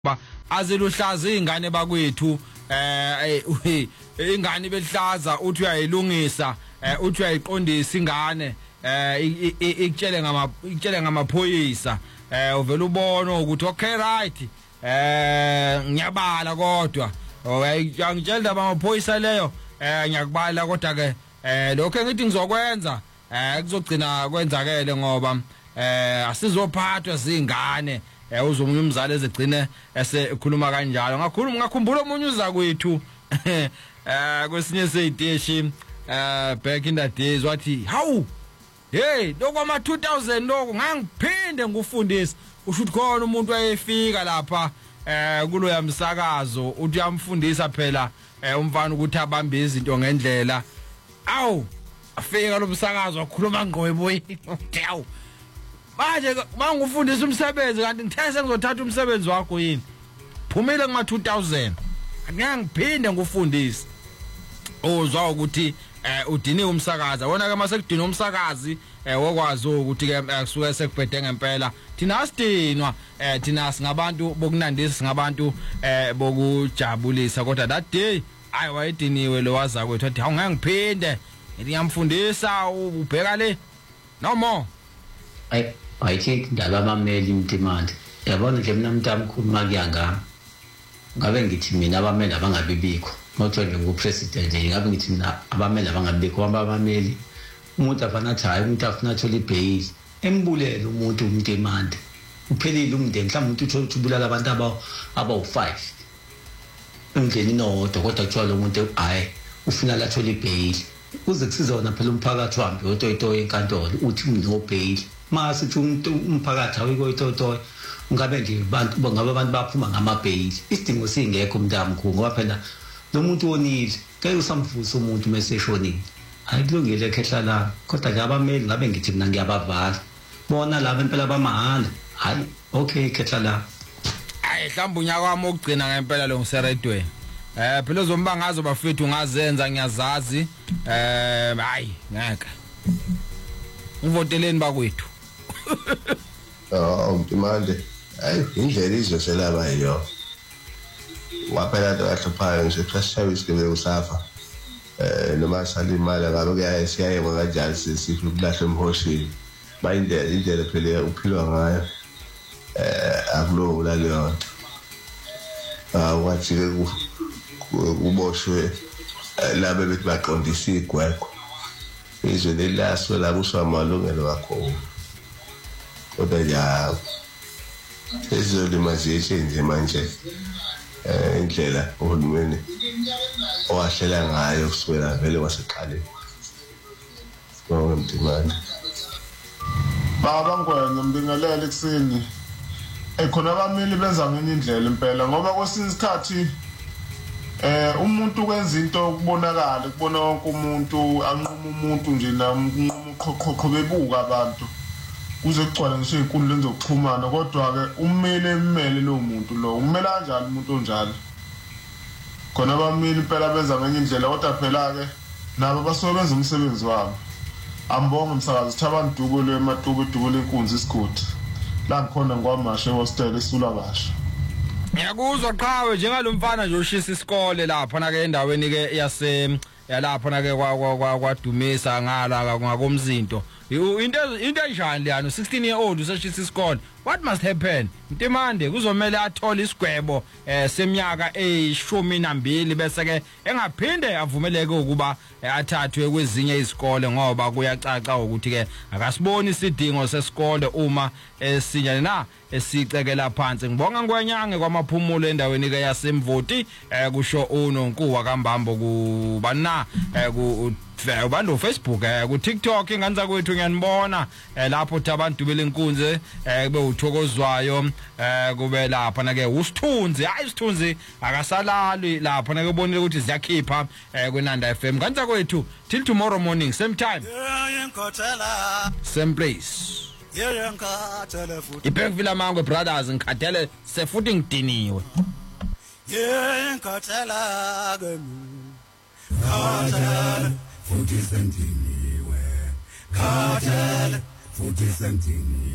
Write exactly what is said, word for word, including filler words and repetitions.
ba aziluhlaza ingane bakwethu eh ingane behlaza uthi uyayilungisa uthi uyayiqondisa ingane eh ikutshele ngama ikutshele ngamaphoyisa eh uvela ubona ukuthi okay right eh ngiyabala kodwa ngitshela amaphoyisa leyo eh ngiyakubala kodwa ke eh lokho ngithi ngizokwenza eh kuzogcina kwenzakele ngoba eh asizophathwa zingane eh uzomunye umzali ezegcine esekhuluma kanjalo ngakhuluma ngakhumbula umunye uza kwethu eh kwesinye seyiteshi eh back in the days wathi hawu hey lokwama two thousand lokho ngangiphinde ngufundisa ushuthi khona umuntu ayefika lapha eh kulo yamsakazo uthi uyamfundisa phela umfana ukuthi abambe izinto ngendlela awu afika lo msakazo wakhuluma ngqwebo yawu manje mangufundisa umsebenzi kanti ngithese ngizothatha umsebenzi wakho yini phumile kuma two thousand angiyangiphinde ngufundisa ozwa ukuthi eh udiniwe umsakaza wona ke mase kudinwa umsakazi eh wokwazi ukuthi ke kusuke sekubhede ngempela thina asidinwa eh thina singabantu bokunandisa singabantu eh bokujabulisa kodwa that day ayi wayediniwe lo waza kwethu athi awungangiphinde ngiyamfundisa ubheka le no more ay ayithi ndaba bameli imtimandi yabona nje mina mntami khuluma kuyanga ngabe ngithi mina abameli abangabibikho motho nje ngupresident nje ngabe ngithi mina abameli abangabibikho abameli umuntu afanathi hayi umuntu afuna thola ibail embulele umuntu umtimandi uphelile umndeni mhlawumbe umuntu uthola ubulala abantu aba aba five umndeni nodwa kodwa kuthiwa lo muntu hayi ufuna la thola ibail uze kusizona phela umphakathi wambe otoyitoy enkantolo uthi no bail mase uthi umphakathi awuyikoyitotoy ungabe nje abantu ngabe abantu baphuma ngamabail isidingo singekho umntami khu ngoba phela lo muntu wonile ke usamvusa umuntu meseshonile ayikulungile ekhehla la kodwa ke abameli ngabe ngithi mina ngiyabavala bona laba impela bamahala hayi okay ekhehla la ayi mhlawumbe unyaka wami okugcina ngempela lo ngiseredweni eh phela uzomba ngazo bafethu ngazenza ngiyazazi eh hayi ngeke uvoteleni bakwethu oh mtimande hayi indlela izoselaba yiyo waphela nto kahluphayo nje pressure isibe usafa eh noma salimala ngabe kuyaye siyaye kanjani sisihle ukulahla emhoshini bayindlela indlela phela uphilwa ngayo eh akulo la leyo nto ah wathi uboshwe labe bethi baqondisa igwegwe izwe lelaso la kuswa amalungelo akho kodwa ya ezolimazishe nje manje eh indlela uhulumeni owahlela ngayo kusukela vele waseqaleni ngoba mtimani baba ngwenya mbingelela ekseni ekhona abameli benza ngenye indlela impela ngoba kwesinye isikhathi eh umuntu kwenza into ukubonakala kubona wonke umuntu anquma umuntu nje namnquma uqhoqhoqho bebuka abantu kuze kugcwala ngisho inkundla lezokuxhumana kodwa ke umele emele lo muntu lo umela kanjani umuntu onjalo khona abameli impela benza ngenye indlela kodwa phela ke nabo basobenza umsebenzi wabo ambonga umsakazi thabantu duko le matuko duko lenkunzi isigodi la ngikhona ngwamashe hostel esula basha ngiyakuzwa qhawe njengalomfana nje ushisa isikole lapha na ke endaweni ke yase yalapha na ke kwadumisa ngala ngakomzinto into into enjani leyano sixteen year old usashisa isikole what must happen Mtimande kuzomela athola isigwebo eh seminyaka eyishumi nambili bese ke engaphinde avumeleke ukuba athathwe kwezinye izikole ngoba kuyacaca ukuthi ke akasiboni isidingo sesikole uma esinyane na esicekela phansi ngibonga ngwenyange kwamaphumulo endaweni ke yasemvoti eh kusho uNonkuwa kaMbambo kubana eh ku ubando Facebook eh ku TikTok inganza kwethu ngiyanibona lapho uthi abantu belenkunze eh kube uthokozwayo eh kube lapha na ke usithunzi hayi isithunzi akasalali lapha na ke bonile ukuthi ziyakhipha eh kweNanda F M kanza kwethu till tomorrow morning same time same place iPekville Mangwe Brothers ngikhathele sefuthi ngidiniwe yeah ngikhathela ke khathele futhi sendiniwe khathele futhi sendiniwe